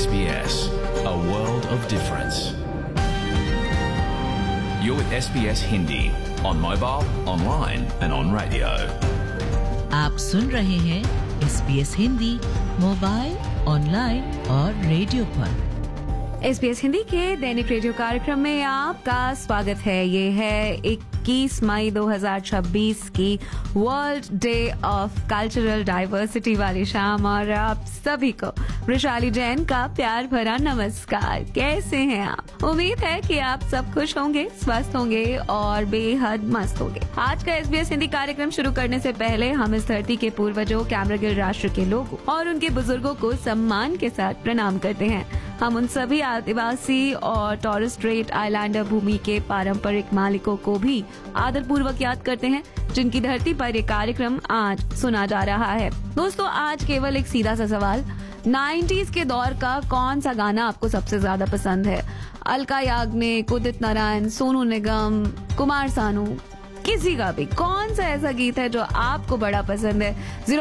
SBS, a world of difference. You're with SBS Hindi on mobile, online and on radio. आप सुन रहे हैं SBS Hindi mobile, online और radio पर। SBS Hindi के दैनिक radio कार्यक्रम में आपका स्वागत है। ये है 21 मई 2026 की world day of cultural diversity वाली शाम और आप सभी को वृशाली जैन का प्यार भरा नमस्कार। कैसे हैं आप? उम्मीद है कि आप सब खुश होंगे, स्वस्थ होंगे और बेहद मस्त होंगे। आज का SBS हिंदी कार्यक्रम शुरू करने से पहले हम इस धरती के पूर्वजों, कैमरागिल राष्ट्र के लोगों और उनके बुजुर्गों को सम्मान के साथ प्रणाम करते हैं। हम उन सभी आदिवासी और टॉरस स्ट्रेट आइलैंडर भूमि के पारंपरिक मालिकों को भी आदरपूर्वक याद करते हैं, जिनकी धरती पर ये कार्यक्रम आज सुना जा रहा है। दोस्तों, आज केवल एक सीधा सा सवाल, 90s के दौर का कौन सा गाना आपको सबसे ज्यादा पसंद है? अलका याग्निक, उदित नारायण, सोनू निगम, कुमार सानू, किसी का भी कौन सा ऐसा गीत है जो आपको बड़ा पसंद है?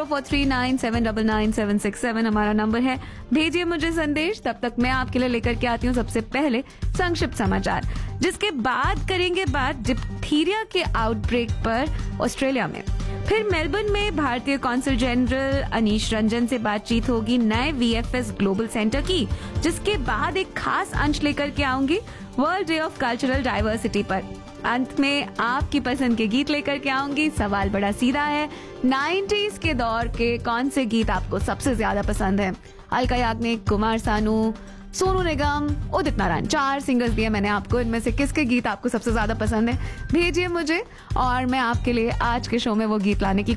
0439799767 हमारा नंबर है। भेजिए मुझे संदेश। तब तक मैं आपके लिए लेकर के आती हूँ सबसे पहले संक्षिप्त समाचार, जिसके बाद करेंगे बात डिप्थीरिया के आउटब्रेक पर ऑस्ट्रेलिया में। फिर मेलबर्न में भारतीय कौंसल जनरल अनीश रंजन से बातचीत होगी नए VFS ग्लोबल सेंटर की, जिसके बाद एक खास अंश लेकर के आऊंगी world day of cultural diversity पर। अंत में आपकी पसंद के गीत लेकर के आऊंगी। सवाल बड़ा सीधा है, 90s के दौर के कौन से गीत आपको सबसे ज्यादा पसंद है? अलका याग्निक, कुमार सानू, सोनू निगम, उदित नारायण, 4 सिंगर्स दिए मैंने आपको। इनमें से किसके गीत आपको सबसे ज्यादा पसंद है? भेजिए मुझे और मैं आपके लिए आज के शो में वो गीत लाने की